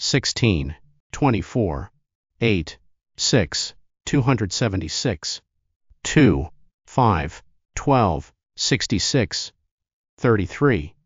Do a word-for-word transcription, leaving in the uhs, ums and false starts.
sixteen, twenty-four, eight, six, two hundred seventy-six, two, five, twelve, sixty-six, thirty-three,